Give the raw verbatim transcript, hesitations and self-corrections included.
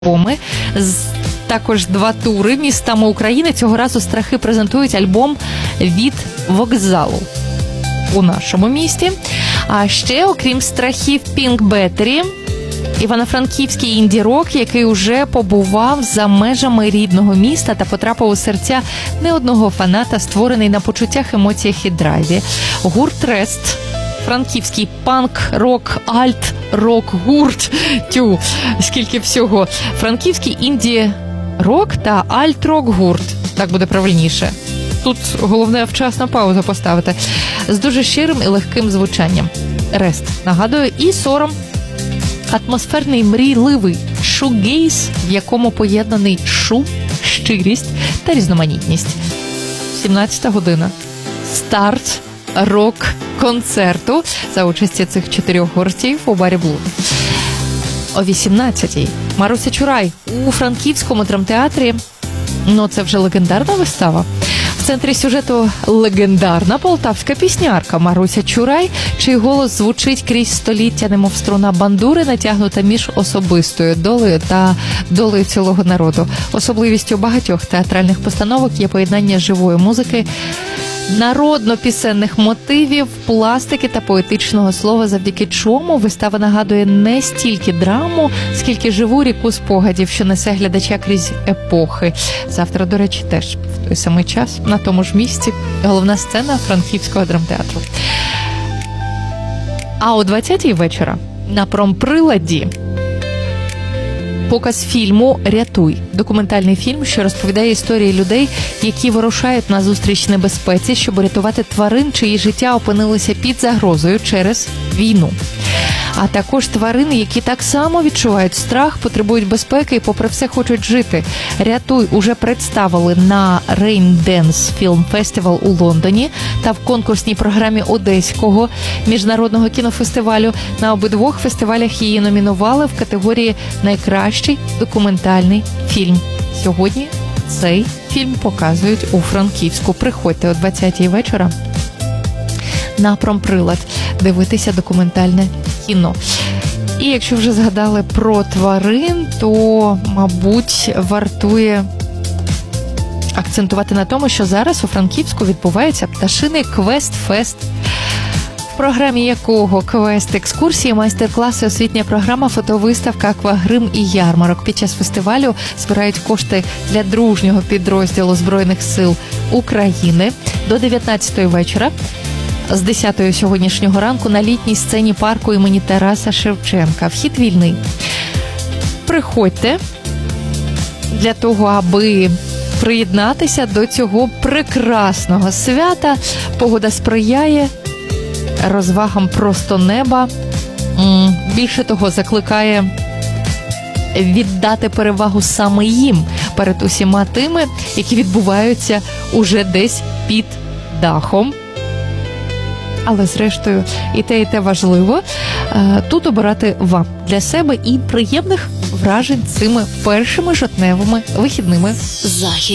альбоми, також два тури містами України. Цього разу «Страхи» презентують альбом «Від вокзалу» у нашому місті. А ще, окрім «Страхів», Pink Battery, івано-франківський інді-рок, який уже побував за межами рідного міста та потрапив у серця не одного фаната, створений на почуттях, емоціях і драйві. Гурт «Рест», франківський панк-рок, альт-рок-гурт, тю, скільки всього. Франківський інді-рок та альт-рок-гурт, так буде правильніше. Тут головне вчасно паузу поставити. З дуже щирим і легким звучанням. «Рест», нагадую, і «Сором». Атмосферний, мрійливий шугейс, в якому поєднаний шу, щирість та різноманітність. сімнадцята година. Старт рок-концерту за участі цих чотирьох гуртів у барі «Блуд». О вісімнадцятій Маруся Чурай у Франківському драмтеатрі. Ну, це вже легендарна вистава. В центрі сюжету легендарна полтавська піснярка Маруся Чурай, чий голос звучить крізь століття, немов струна бандури, натягнута між особистою долею та долею цілого народу. Особливістю багатьох театральних постановок є поєднання живої музики, народно-пісенних мотивів, пластики та поетичного слова, завдяки чому вистава нагадує не стільки драму, скільки живу ріку спогадів, що несе глядача крізь епохи. Завтра, до речі, теж в той самий час, на тому ж місці, головна сцена Франківського драмтеатру. А о двадцятій вечора на промприладі показ фільму «Рятуй». Документальний фільм, що розповідає історії людей, які вирушають на зустріч небезпеці, щоб рятувати тварин, чиї життя опинилися під загрозою через війну. А також тварин, які так само відчувають страх, потребують безпеки і попри все хочуть жити. «Рятуй» уже представили на Rain Dance Film Festival у Лондоні та в конкурсній програмі Одеського міжнародного кінофестивалю. На обидвох фестивалях її номінували в категорії «Найкращий документальний фільм». Сьогодні цей фільм показують у Франківську. Приходьте о двадцятій вечора на промприлад дивитися документальне кіно. І якщо вже згадали про тварин, то, мабуть, вартує акцентувати на тому, що зараз у Франківську відбувається пташиний квест-фест, в програмі якого квест, екскурсії, майстер-класи, освітня програма, фотовиставка, аквагрим і ярмарок. Під час фестивалю збирають кошти для дружнього підрозділу Збройних сил України. До дев'ятнадцятої вечора, з десятої сьогоднішнього ранку на літній сцені парку імені Тараса Шевченка. Вхід вільний. Приходьте для того, аби приєднатися до цього прекрасного свята. Погода сприяє, розвагам просто неба. Більше того, закликає віддати перевагу саме їм перед усіма тими, які відбуваються уже десь під дахом. Але, зрештою, і те, і те важливо. Тут обирати вам для себе і приємних вражень цими першими жовтневими вихідними. Захід.